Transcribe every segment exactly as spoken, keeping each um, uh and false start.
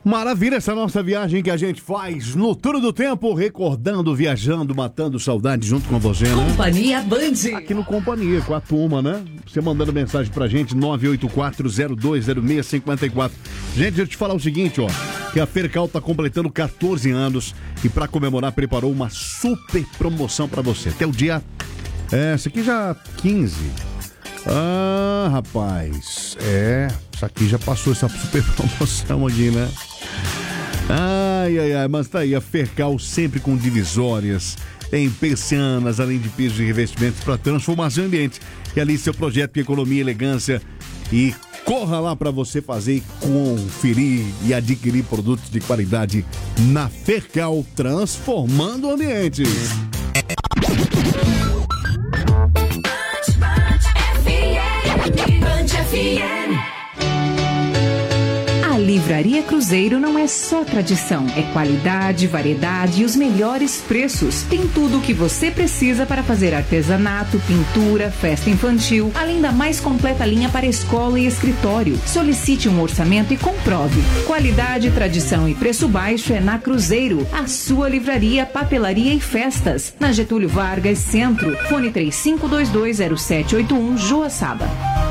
Maravilha essa nossa viagem que a gente faz no Túnel do Tempo, recordando, viajando, matando saudade junto com você, né? Companhia Band. Aqui no Companhia, com a turma, né? Você mandando mensagem pra gente, nove oito quatro zero dois zero seis cinco quatro. Gente, deixa eu te falar o seguinte, ó, que a Fercal tá completando catorze anos e pra comemorar preparou uma super promoção pra você. Até o dia... É, esse aqui já quinze. Ah, rapaz, é, isso aqui já passou essa super promoção aqui, né? Ai, ai, ai, mas tá aí, a Fercal sempre com divisórias em persianas, além de pisos e revestimentos para transformação ambiente. Realize seu projeto de economia e elegância e corra lá para você fazer, conferir e adquirir produtos de qualidade na Fercal, transformando o ambiente. A Livraria Cruzeiro não é só tradição, é qualidade, variedade e os melhores preços. Tem tudo o que você precisa para fazer artesanato, pintura, festa infantil, além da mais completa linha para escola e escritório. Solicite um orçamento e comprove. Qualidade, tradição e preço baixo é na Cruzeiro, a sua livraria, papelaria e festas. Na Getúlio Vargas, Centro. Fone três cinco dois dois zero sete oito um, Joaçaba.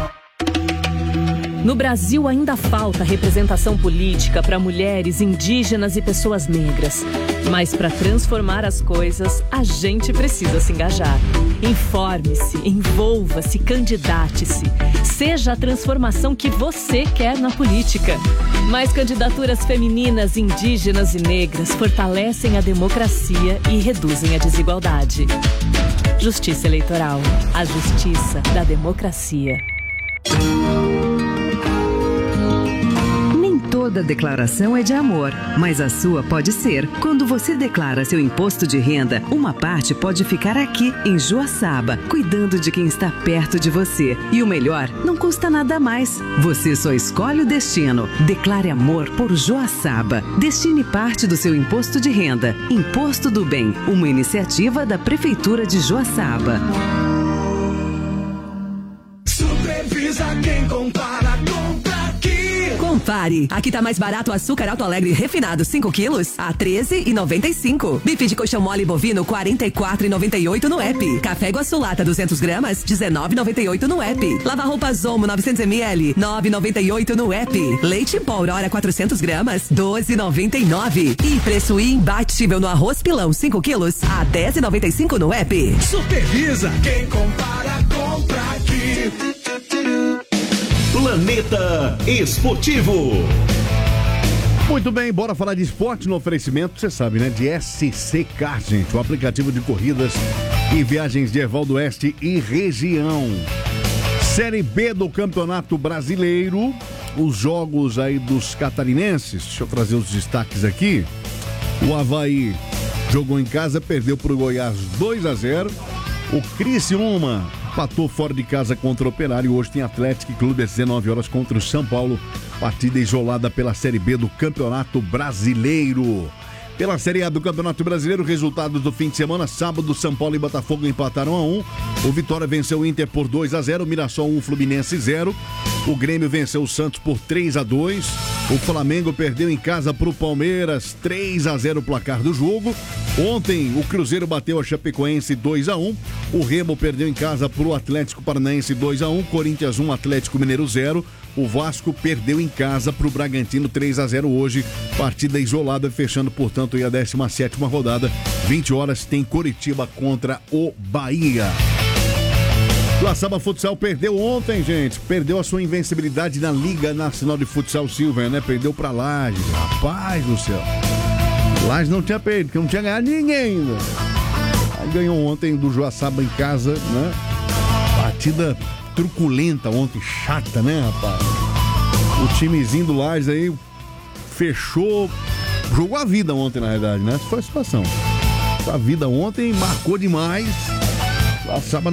No Brasil ainda falta representação política para mulheres, indígenas e pessoas negras. Mas para transformar as coisas, a gente precisa se engajar. Informe-se, envolva-se, candidate-se. Seja a transformação que você quer na política. Mais candidaturas femininas, indígenas e negras fortalecem a democracia e reduzem a desigualdade. Justiça Eleitoral. A justiça da democracia. Toda declaração é de amor, mas a sua pode ser. Quando você declara seu imposto de renda, uma parte pode ficar aqui, em Joaçaba, cuidando de quem está perto de você. E o melhor, não custa nada a mais. Você só escolhe o destino. Declare amor por Joaçaba. Destine parte do seu imposto de renda. Imposto do Bem, uma iniciativa da Prefeitura de Joaçaba. Supervisa quem compara, compra aqui. Compare, aqui tá mais barato o açúcar Alto Alegre refinado cinco quilos a treze reais e noventa e cinco. Bife de colchão mole bovino quarenta e quatro reais e noventa e oito no app. Café Iguaçu Lata duzentos gramas dezenove reais e noventa e oito no app. Lava roupa Zomo novecentos mililitros nove reais e noventa e oito no app. Leite em pó Aurora quatrocentos gramas doze reais e noventa e nove. E preço imbatível no arroz pilão cinco quilos a dez reais e noventa e cinco no app. Supervisa quem compara, compra aqui. Planeta Esportivo. Muito bem, bora falar de esporte no oferecimento, você sabe, né? De S C Car, gente, o aplicativo de corridas e viagens de Erval do Oeste e região. Série B do Campeonato Brasileiro, os jogos aí dos catarinenses, deixa eu trazer os destaques aqui. O Avaí jogou em casa, perdeu para o Goiás dois a zero. O Criciúma empatou fora de casa contra o Operário. Hoje tem Atlético e Clube às dezenove horas contra o São Paulo. Partida isolada pela Série B do Campeonato Brasileiro. Pela Série A do Campeonato Brasileiro, resultados do fim de semana. Sábado, São Paulo e Botafogo empataram a um. O Vitória venceu o Inter por dois a zero. O Mirassol um, Fluminense zero. O Grêmio venceu o Santos por três a dois. O Flamengo perdeu em casa para o Palmeiras, três a zero o placar do jogo. Ontem, o Cruzeiro bateu a Chapecoense dois a um. O Remo perdeu em casa para o Atlético Paranaense dois a um. Corinthians um, Atlético Mineiro zero. O Vasco perdeu em casa para o Bragantino três a zero hoje. Partida isolada, fechando, portanto, a décima sétima rodada. vinte horas tem Coritiba contra o Bahia. Joaçaba Futsal perdeu ontem, gente. Perdeu a sua invencibilidade na Liga Nacional de Futsal Silver, né? Perdeu pra Lages. Rapaz do céu. Lages não tinha perdido, porque não tinha ganhado ninguém ainda. Aí ganhou ontem do Joaçaba em casa, né? Partida truculenta ontem, chata, né, rapaz? O timezinho do Lages aí fechou, jogou a vida ontem, na verdade, né? Essa foi a situação. A vida ontem marcou demais. Joaçaba